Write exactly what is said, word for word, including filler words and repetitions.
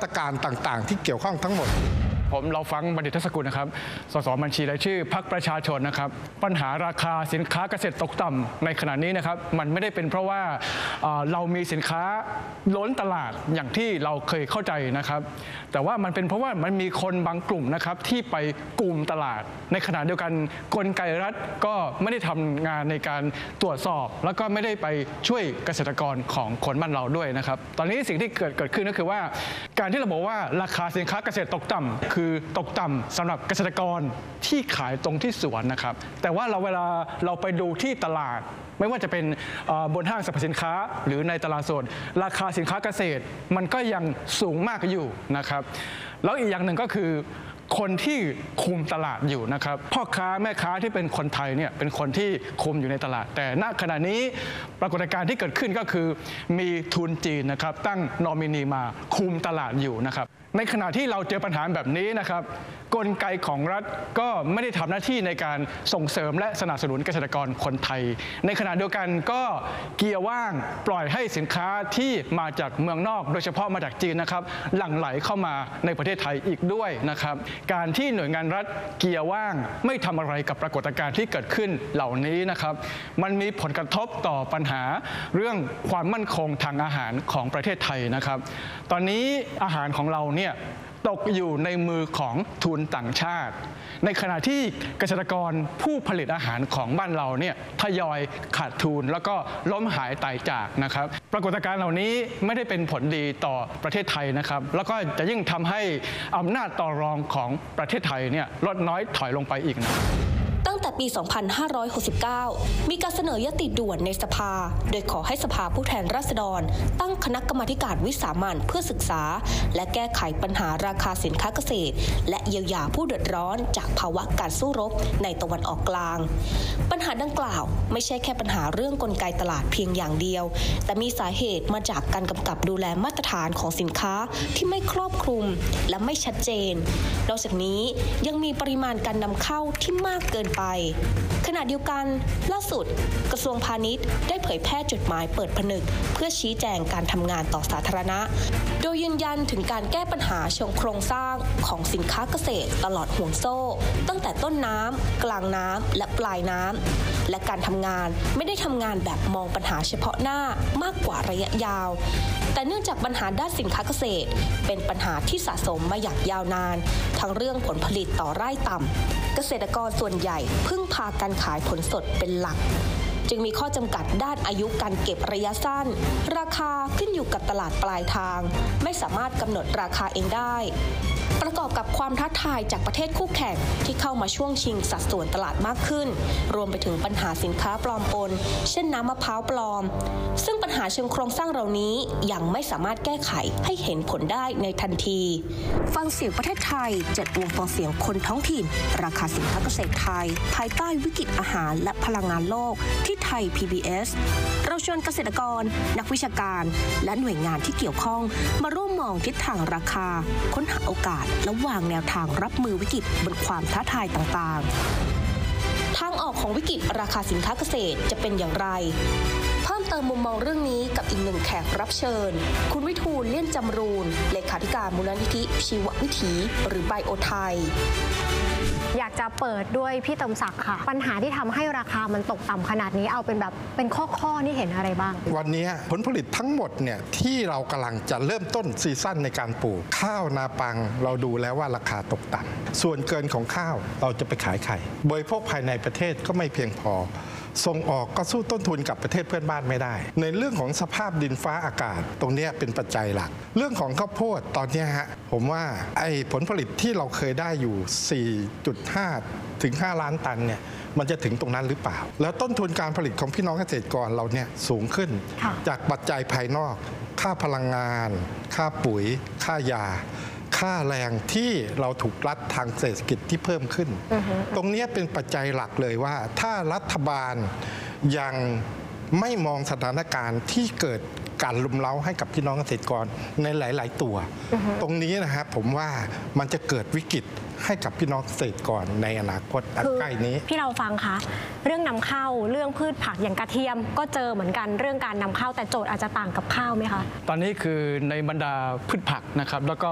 ตรการต่างๆที่เกี่ยวข้องทั้งหมดผมเราฟังบัณฑิตทศกุลนะครับสสบัญชีรายชื่อพรรคประชาชนนะครับปัญหาราคาสินค้าเกษตรตกต่ำในขณะนี้นะครับมันไม่ได้เป็นเพราะว่าเรามีสินค้าล้นตลาดอย่างที่เราเคยเข้าใจนะครับแต่ว่ามันเป็นเพราะว่ามันมีคนบางกลุ่มนะครับที่ไปกุมตลาดในขณะเดียวกันกลไกรัฐก็ไม่ได้ทำงานในการตรวจสอบแล้วก็ไม่ได้ไปช่วยเกษตรกรของคนบ้านเราด้วยนะครับตอนนี้สิ่งที่เกิดเกิดขึ้นก็คือว่าการที่เราบอกว่าราคาสินค้าเกษตรตกต่ำคือตกต่ำสำหรับเกษตรกรที่ขายตรงที่สวนนะครับแต่ว่าเราเวลาเราไปดูที่ตลาดไม่ว่าจะเป็นบนห้างสรรพสินค้าหรือในตลาดสดราคาสินค้าเกษตรมันก็ยังสูงมากอยู่นะครับแล้วอีกอย่างหนึ่งก็คือคนที่คุมตลาดอยู่นะครับพ่อค้าแม่ค้าที่เป็นคนไทยเนี่ยเป็นคนที่คุมอยู่ในตลาดแต่ณขณะนี้ปรากฏการณ์ที่เกิดขึ้นก็คือมีทุนจีนนะครับตั้งนอมินีมาคุมตลาดอยู่นะครับในขณะที่เราเจอปัญหาแบบนี้นะครับกลไกของรัฐก็ไม่ได้ทำหน้าที่ในการส่งเสริมและสนับสนุนเกษตรกรคนไทยในขณะเดียวกันก็เกียร์ว่างปล่อยให้สินค้าที่มาจากเมืองนอกโดยเฉพาะมาจากจีนนะครับหลั่งไหลเข้ามาในประเทศไทยอีกด้วยนะครับการที่หน่วยงานรัฐเกียร์ว่างไม่ทำอะไรกับปรากฏการณ์ที่เกิดขึ้นเหล่านี้นะครับมันมีผลกระทบต่อปัญหาเรื่องความมั่นคงทางอาหารของประเทศไทยนะครับตอนนี้อาหารของเราเนี่ยตกอยู่ในมือของทุนต่างชาติในขณะที่เกษตรกรผู้ผลิตอาหารของบ้านเราเนี่ยทยอยขาดทุนแล้วก็ล้มหายตายจากนะครับปรากฏการณ์เหล่านี้ไม่ได้เป็นผลดีต่อประเทศไทยนะครับแล้วก็จะยิ่งทำให้อำนาจต่อรองของประเทศไทยเนี่ยลดน้อยถอยลงไปอีกนะตั้งแต่ปี สองพันห้าร้อยหกสิบเก้า มีการเสนอยติด่วนในสภาโดยขอให้สภาผู้แทนราษฎรตั้งคณะกรรมาการวิสามัญเพื่อศึกษาและแก้ไขปัญหาราคาสินค้าเกษตรและเยียวยาผู้เดือดร้อนจากภาวะการสู้รบในตะวันออกกลางปัญหาดังกล่าวไม่ใช่แค่ปัญหาเรื่องกลไกตลาดเพียงอย่างเดียวแต่มีสาเหตุมาจากการกำกับดูแลมาตรฐานของสินค้าที่ไม่ครอบคลุมและไม่ชัดเจนนอกจากนี้ยังมีปริมาณการนำเข้าที่มากเกินไปขณะเดียวกันล่าสุดกระทรวงพาณิชย์ได้เผยแพร่จดหมายเปิดผนึกเพื่อชี้แจงการทำงานต่อสาธารณะโดยยืนยันถึงการแก้ปัญหาเชิงโครงสร้างของสินค้าเกษตรตลอดห่วงโซ่ตั้งแต่ต้นน้ำกลางน้ำและปลายน้ำและการทำงานไม่ได้ทำงานแบบมองปัญหาเฉพาะหน้ามากกว่าระยะยาวแต่เนื่องจากปัญหาด้านสินค้าเกษตรเป็นปัญหาที่สะสมมาอย่างยาวนานทั้งเรื่องผลผลิตต่อไร่ต่ำเกษตรกรส่วนใหญ่พึ่งพาการขายผลสดเป็นหลักจึงมีข้อจำกัดด้านอายุการเก็บระยะสั้นราคาขึ้นอยู่กับตลาดปลายทางไม่สามารถกำหนดราคาเองได้ประกอบกับความท้าทายจากประเทศคู่แข่งที่เข้ามาช่วงชิงสัดส่วนตลาดมากขึ้นรวมไปถึงปัญหาสินค้าปลอมปนเช่นน้ำมะพร้าวปลอมซึ่งปัญหาเชิงโครงสร้างเหล่านี้ยังไม่สามารถแก้ไขให้เห็นผลได้ในทันทีฟังเสียงประเทศไทยเจ็ดวงฟังเสียงคนท้องถิ่นราคาสินค้าเกษตรไทยภายใต้วิกฤตอาหารและพลังงานโลกที่ไทย พี บี เอส เราชวนเกษตรกรนักวิชาการและหน่วยงานที่เกี่ยวข้องมาร่วมมองทิศทางราคาค้นหาโอกาสและวางแนวทางรับมือวิกฤตบนความท้าทายต่างๆทางออกของวิกฤตราคาสินค้าเกษตรจะเป็นอย่างไรเพิ่มเติมมุมมองเรื่องนี้กับอีกหนึ่งแขกรับเชิญคุณวิทูลเลี่ยนจำรูนเลขาธิการมูลนิธิชีววิถีหรือไบโอไทยอยากจะเปิดด้วยพี่เติมศักดิ์ค่ะปัญหาที่ทำให้ราคามันตกต่ำขนาดนี้เอาเป็นแบบเป็นข้อๆนี่เห็นอะไรบ้างวันนี้ผลผลิตทั้งหมดเนี่ยที่เรากำลังจะเริ่มต้นซีซั่นในการปลูกข้าวนาปังเราดูแล้วว่าราคาตกต่ำส่วนเกินของข้าวเราจะไปขายไข่บริโภคภายในประเทศก็ไม่เพียงพอส่งออกก็สู้ต้นทุนกับประเทศเพื่อนบ้านไม่ได้ในเรื่องของสภาพดินฟ้าอากาศตรงนี้เป็นปัจจัยหลักเรื่องของข้าวโพดตอนนี้ฮะผมว่าไอ้ผลผลิตที่เราเคยได้อยู่ สี่จุดห้า ถึง ห้า ล้านตันเนี่ยมันจะถึงตรงนั้นหรือเปล่าแล้วต้นทุนการผลิตของพี่น้องเกษตรกรเราเนี่ยสูงขึ้นจากปัจจัยภายนอกค่าพลังงานค่าปุ๋ยค่ายาค่าแรงที่เราถูกรัฐทางเศรษฐกิจที่เพิ่มขึ้น uh-huh. ตรงนี้เป็นปัจจัยหลักเลยว่าถ้ารัฐบาลยังไม่มองสถานการณ์ที่เกิดการลุมเล้าให้กับพี่น้องเกษตรกรในหลายๆตัว uh-huh. ตรงนี้นะครับผมว่ามันจะเกิดวิกฤตให้กับพี่น้องเกษตรกรในอนาคตอันใกล้นี้พี่เราฟังคะเรื่องนำเข้าเรื่องพืชผักอย่างกระเทียมก็เจอเหมือนกันเรื่องการนำเข้าแต่โจทย์อาจจะต่างกับข้าวไหมคะตอนนี้คือในบรรดาพืชผักนะครับแล้วก็